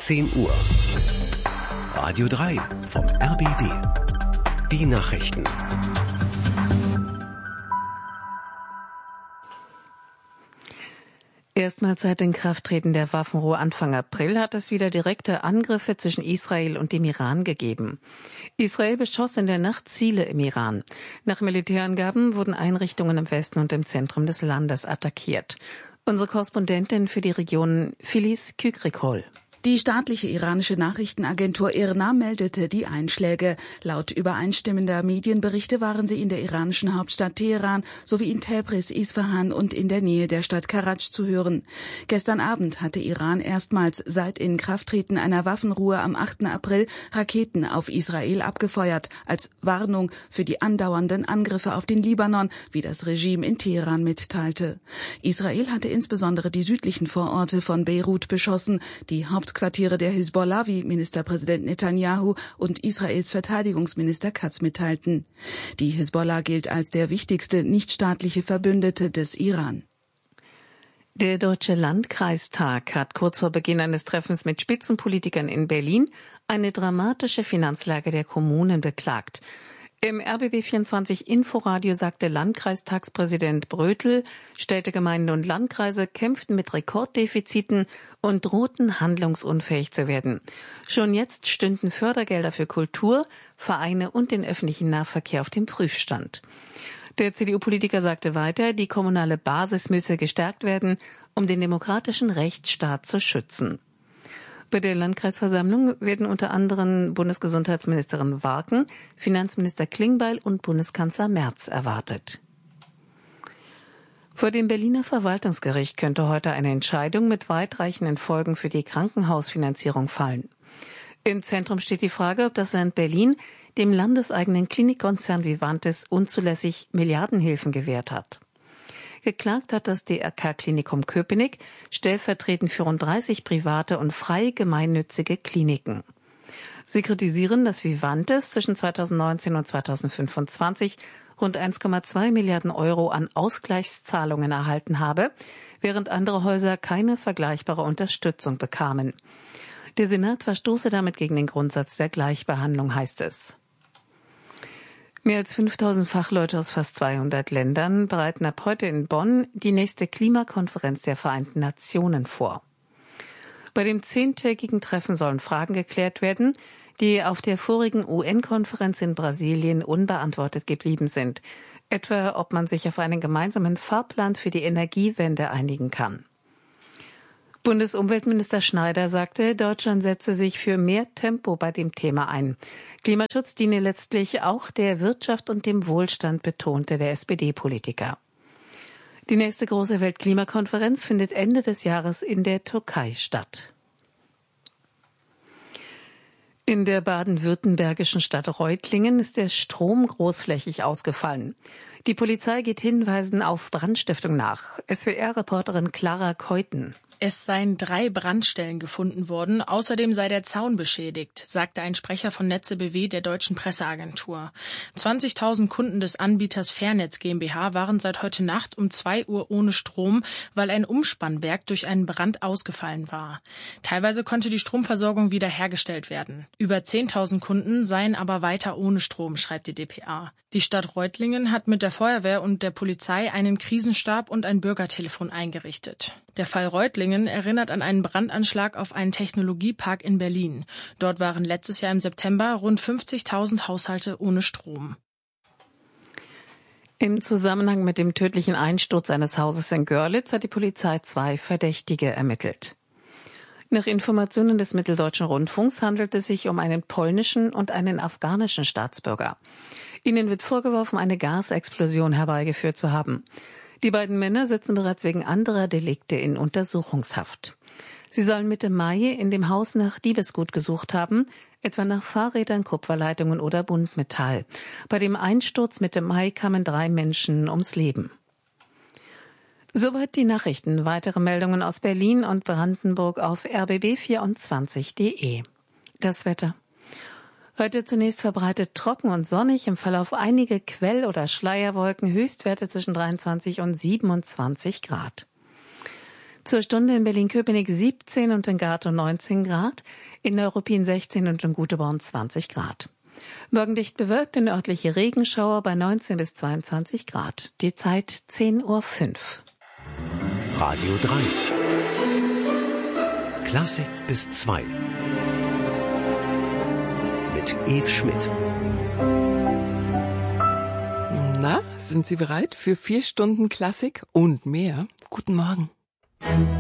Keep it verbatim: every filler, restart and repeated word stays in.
zehn Uhr. Radio drei vom R B B. Die Nachrichten. Erstmals seit Inkrafttreten der Waffenruhe Anfang April hat es wieder direkte Angriffe zwischen Israel und dem Iran gegeben. Israel beschoss in der Nacht Ziele im Iran. Nach Militärangaben wurden Einrichtungen im Westen und im Zentrum des Landes attackiert. Unsere Korrespondentin für die Region Filiz Kükrikol. Die staatliche iranische Nachrichtenagentur IRNA meldete die Einschläge. Laut übereinstimmender Medienberichte waren sie in der iranischen Hauptstadt Teheran sowie in Tabriz, Isfahan und in der Nähe der Stadt Karaj zu hören. Gestern Abend hatte Iran erstmals seit Inkrafttreten einer Waffenruhe am achten April Raketen auf Israel abgefeuert, als Warnung für die andauernden Angriffe auf den Libanon, wie das Regime in Teheran mitteilte. Israel hatte insbesondere die südlichen Vororte von Beirut beschossen, die Haupt Quartiere der Hisbollah, wie Ministerpräsident Netanyahu und Israels Verteidigungsminister Katz mitteilten. Die Hisbollah gilt als der wichtigste nichtstaatliche Verbündete des Iran. Der Deutsche Landkreistag hat kurz vor Beginn eines Treffens mit Spitzenpolitikern in Berlin eine dramatische Finanzlage der Kommunen beklagt. Im R B B vierundzwanzig Inforadio sagte Landkreistagspräsident Brötel, Städte, Gemeinden und Landkreise kämpften mit Rekorddefiziten und drohten handlungsunfähig zu werden. Schon jetzt stünden Fördergelder für Kultur, Vereine und den öffentlichen Nahverkehr auf dem Prüfstand. Der C D U-Politiker sagte weiter, die kommunale Basis müsse gestärkt werden, um den demokratischen Rechtsstaat zu schützen. Bei der Landkreisversammlung werden unter anderem Bundesgesundheitsministerin Warken, Finanzminister Klingbeil und Bundeskanzler Merz erwartet. Vor dem Berliner Verwaltungsgericht könnte heute eine Entscheidung mit weitreichenden Folgen für die Krankenhausfinanzierung fallen. Im Zentrum steht die Frage, ob das Land Berlin dem landeseigenen Klinikkonzern Vivantes unzulässig Milliardenhilfen gewährt hat. Geklagt hat das D R K-Klinikum Köpenick, stellvertretend für rund dreißig private und frei gemeinnützige Kliniken. Sie kritisieren, dass Vivantes zwischen zweitausendneunzehn und zweitausendfünfundzwanzig rund eins Komma zwei Milliarden Euro an Ausgleichszahlungen erhalten habe, während andere Häuser keine vergleichbare Unterstützung bekamen. Der Senat verstoße damit gegen den Grundsatz der Gleichbehandlung, heißt es. Mehr als fünftausend Fachleute aus fast zweihundert Ländern bereiten ab heute in Bonn die nächste Klimakonferenz der Vereinten Nationen vor. Bei dem zehntägigen Treffen sollen Fragen geklärt werden, die auf der vorigen U N-Konferenz in Brasilien unbeantwortet geblieben sind. Etwa, ob man sich auf einen gemeinsamen Fahrplan für die Energiewende einigen kann. Bundesumweltminister Schneider sagte, Deutschland setze sich für mehr Tempo bei dem Thema ein. Klimaschutz diene letztlich auch der Wirtschaft und dem Wohlstand, betonte der S P D-Politiker. Die nächste große Weltklimakonferenz findet Ende des Jahres in der Türkei statt. In der baden-württembergischen Stadt Reutlingen ist der Strom großflächig ausgefallen. Die Polizei geht Hinweisen auf Brandstiftung nach. S W R-Reporterin Clara Keuten. Es seien drei Brandstellen gefunden worden. Außerdem sei der Zaun beschädigt, sagte ein Sprecher von Netze B W der deutschen Presseagentur. zwanzigtausend Kunden des Anbieters Fairnetz GmbH waren seit heute Nacht um zwei Uhr ohne Strom, weil ein Umspannwerk durch einen Brand ausgefallen war. Teilweise konnte die Stromversorgung wiederhergestellt werden. Über zehntausend Kunden seien aber weiter ohne Strom, schreibt die D P A. Die Stadt Reutlingen hat mit der Feuerwehr und der Polizei einen Krisenstab und ein Bürgertelefon eingerichtet. Der Fall Reutlingen erinnert an einen Brandanschlag auf einen Technologiepark in Berlin. Dort waren letztes Jahr im September rund fünfzigtausend Haushalte ohne Strom. Im Zusammenhang mit dem tödlichen Einsturz eines Hauses in Görlitz hat die Polizei zwei Verdächtige ermittelt. Nach Informationen des Mitteldeutschen Rundfunks handelt es sich um einen polnischen und einen afghanischen Staatsbürger. Ihnen wird vorgeworfen, eine Gasexplosion herbeigeführt zu haben. Die beiden Männer sitzen bereits wegen anderer Delikte in Untersuchungshaft. Sie sollen Mitte Mai in dem Haus nach Diebesgut gesucht haben, etwa nach Fahrrädern, Kupferleitungen oder Buntmetall. Bei dem Einsturz Mitte Mai kamen drei Menschen ums Leben. Soweit die Nachrichten. Weitere Meldungen aus Berlin und Brandenburg auf r b b vierundzwanzig punkt de. Das Wetter. Heute zunächst verbreitet trocken und sonnig, im Verlauf einige Quell- oder Schleierwolken, Höchstwerte zwischen dreiundzwanzig und siebenundzwanzig Grad. Zur Stunde in Berlin-Köpenick siebzehn und in Gatow neunzehn Grad, in Neuruppin sechzehn und in Güteborn zwanzig Grad. Morgen dicht bewölkt, in örtliche Regenschauer bei neunzehn bis zweiundzwanzig Grad. Die Zeit zehn Uhr fünf. Radio drei. Klassik bis zwei. Mit Yves Schmidt. Na, sind Sie bereit für vier Stunden Klassik und mehr? Guten Morgen.